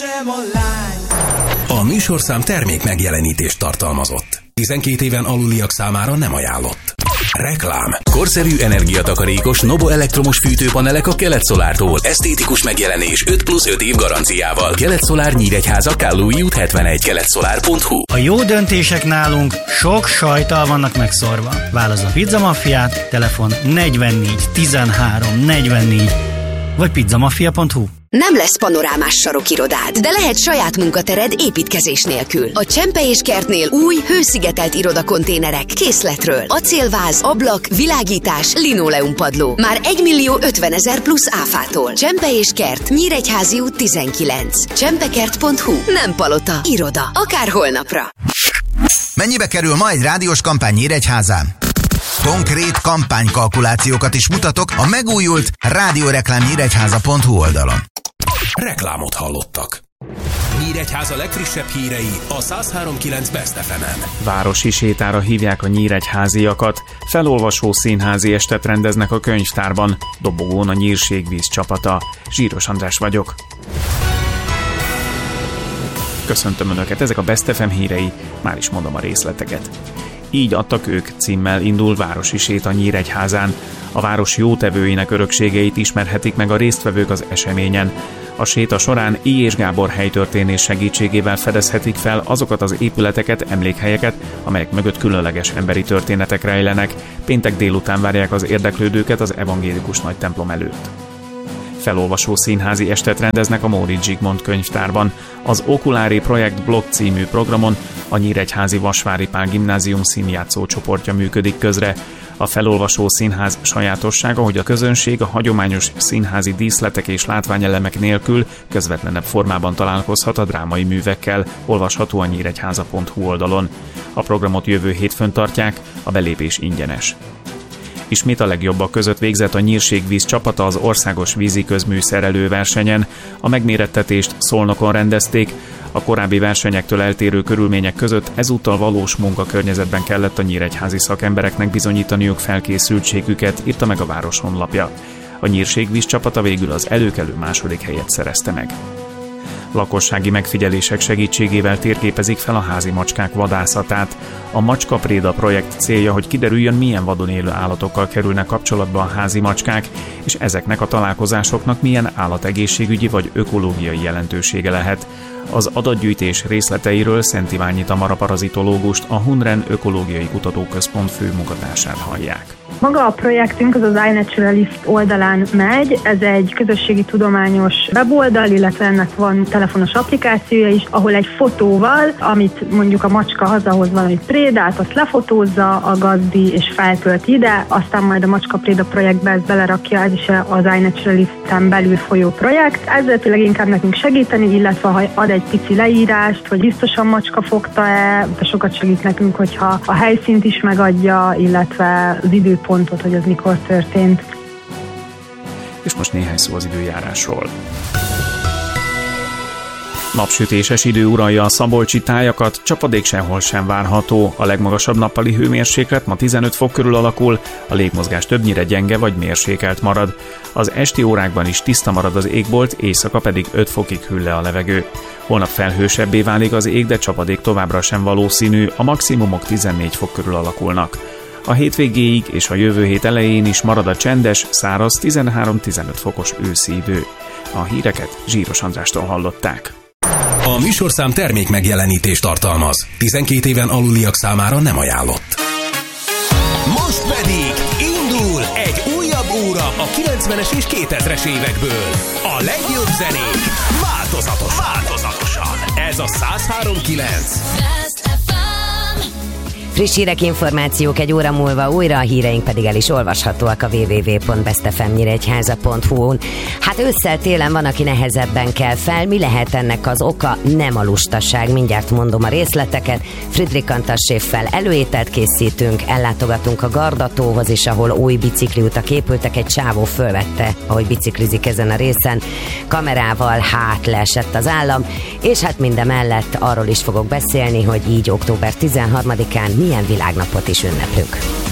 A műsorszám termék megjelenítést tartalmazott. 12 éven aluliak számára nem ajánlott. Reklám. Korszerű energiatakarékos Nobo elektromos fűtőpanelek a Kelet-Szolártól. Esztétikus megjelenés 5+5 év garanciával. Kelet-Szolár Nyíregyháza, Kállói út 71, keletszolár.hu. A jó döntések nálunk sok sajttal vannak megszórva. Válaszd a Pizza Maffiát, telefon 44 13 44 vagy pizzamafia.hu. Nem lesz panorámás sarokirodád, de lehet saját munkatered építkezés nélkül. A Csempe és Kertnél új, hőszigetelt irodakonténerek készletről. Acélváz, ablak, világítás, linoleumpadló. Már 1.050.000 plusz áfától. Csempe és Kert, Nyíregyházi út 19. Csempekert.hu. Nem palota, iroda. Akár holnapra. Mennyibe kerül ma egy rádiós kampány Nyíregyházán? Konkrét kampánykalkulációkat is mutatok a megújult radioreklámnyíregyháza.hu oldalon. Reklámot hallottak. Nyíregyháza legfrissebb hírei a 103.9 Best FM-en. Városi sétára hívják a nyíregyháziakat. Felolvasó színházi estet rendeznek a könyvtárban. Dobogón a Nyírségvíz csapata. Zsíros András vagyok. Köszöntöm Önöket, ezek a Best FM hírei, már is mondom a részleteket. Így adtak ők címmel indul városi séta Nyíregyházán. A város jótevőinek örökségeit ismerhetik meg a résztvevők az eseményen. A séta során I. és Gábor helytörténés segítségével fedezhetik fel azokat az épületeket, emlékhelyeket, amelyek mögött különleges emberi történetek rejlenek. Péntek délután várják az érdeklődőket az evangélikus nagytemplom előtt. Felolvasó színházi estet rendeznek a Móricz Zsigmond könyvtárban. Az Okulári Projekt Blog című programon a Nyíregyházi Vasvári Pál Gimnázium színjátszó csoportja működik közre. A felolvasó színház sajátossága, hogy a közönség a hagyományos színházi díszletek és látványelemek nélkül közvetlenebb formában találkozhat a drámai művekkel, olvasható a nyíregyháza.hu oldalon. A programot jövő hétfőn tartják, a belépés ingyenes. Ismét a legjobbak között végzett a Nyírségvíz csapata az országos víziközmű szerelő versenyen. A megmérettetést Szolnokon rendezték. A korábbi versenyektől eltérő körülmények között ezúttal valós munkakörnyezetben kellett a nyíregyházi szakembereknek bizonyítaniuk felkészültségüket, írta meg a város honlapja. A Nyírségvíz csapata végül az előkelő második helyet szerezte meg. Lakossági megfigyelések segítségével térképezik fel a házi macskák vadászatát. A Macskapréda projekt célja, hogy kiderüljön, milyen vadon élő állatokkal kerülnek kapcsolatba a házi macskák, és ezeknek a találkozásoknak milyen állategészségügyi vagy ökológiai jelentősége lehet. Az adatgyűjtés részleteiről Szent Iványi Tamara parazitológust, a Hunren Ökológiai Kutatóközpont főmunkatársát hallják. Maga a projektünk az iNaturalist oldalán megy, ez egy közösségi tudományos weboldal, illetve ennek van telefonos applikációja is, ahol egy fotóval, amit mondjuk a macska hazahoz valami prédát, azt lefotózza a gazdi és feltölti ide, aztán majd a Macskapréda projektbe ezt belerakja, ez is az iNaturalisten belül folyó projekt. Ezzel leginkább nekünk segíteni, illetve ha ad egy pici leírást, hogy biztosan macska fogta-e, de sokat segít nekünk, hogyha a helyszínt is megadja, illetve az időpontot, hogy az mikor történt. És most néhány szó az időjárásról. Napsütéses idő uralja a szabolcsi tájakat, csapadék sehol sem várható. A legmagasabb nappali hőmérséklet ma 15 fok körül alakul, a légmozgás többnyire gyenge vagy mérsékelt marad. Az esti órákban is tiszta marad az égbolt, éjszaka pedig 5 fokig hűl le a levegő. Holnap felhősebbé válik az ég, de csapadék továbbra sem valószínű, a maximumok 14 fok körül alakulnak. A hétvégéig és a jövő hét elején is marad a csendes, száraz 13-15 fokos őszi idő. A híreket Zsíros Andrástól hallották. A műsorszám termék megjelenítést tartalmaz. 12 éven aluliak számára nem ajánlott. Most pedig indul egy újabb óra a 90-es és 2000-es évekből. A legjobb zenék változatosan. Ez a 103.9. Friss hírek, információk egy óra múlva újra, a híreink pedig el is olvashatóak a www.bestfmnyiregyháza.hu-n. Hát ősszel, télen van, aki nehezebben kell fel. Mi lehet ennek az oka? Nem a lustaság. Mindjárt mondom a részleteket. Friedrich Antas-séffel előételt készítünk, ellátogatunk a Gardatóhoz is, ahol új bicikliutak épültek. Egy csávó fölvette, ahogy biciklizik ezen a részen. Kamerával leesett az állam, és hát mindemellett arról is fogok beszélni, hogy így október 13-án milyen világnapot is ünneplünk.